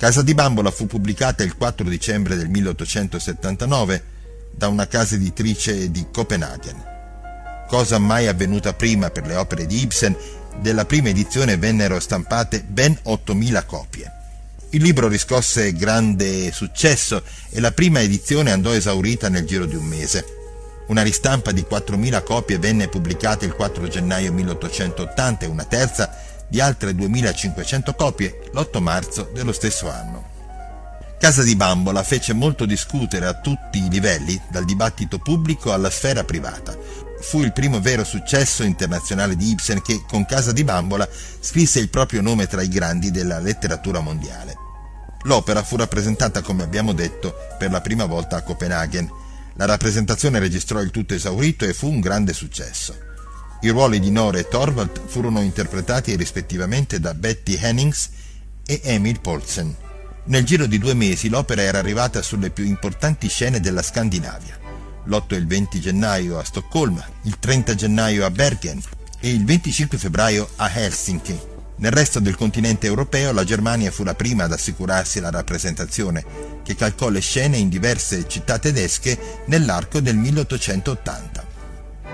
Casa di Bambola fu pubblicata il 4 dicembre del 1879 da una casa editrice di Copenaghen. Cosa mai avvenuta prima per le opere di Ibsen, della prima edizione vennero stampate ben 8.000 copie. Il libro riscosse grande successo e la prima edizione andò esaurita nel giro di un mese. Una ristampa di 4.000 copie venne pubblicata il 4 gennaio 1880 e una terza di altre 2.500 copie l'8 marzo dello stesso anno. Casa di Bambola fece molto discutere a tutti i livelli, dal dibattito pubblico alla sfera privata. Fu il primo vero successo internazionale di Ibsen che, con Casa di Bambola, scrisse il proprio nome tra i grandi della letteratura mondiale. L'opera fu rappresentata, come abbiamo detto, per la prima volta a Copenaghen. La rappresentazione registrò il tutto esaurito e fu un grande successo. I ruoli di Nora e Thorvald furono interpretati rispettivamente da Betty Hennings e Emil Poulsen. Nel giro di 2 mesi l'opera era arrivata sulle più importanti scene della Scandinavia. L'8 e il 20 gennaio a Stoccolma, il 30 gennaio a Bergen e il 25 febbraio a Helsinki. Nel resto del continente europeo la Germania fu la prima ad assicurarsi la rappresentazione, che calcò le scene in diverse città tedesche nell'arco del 1880.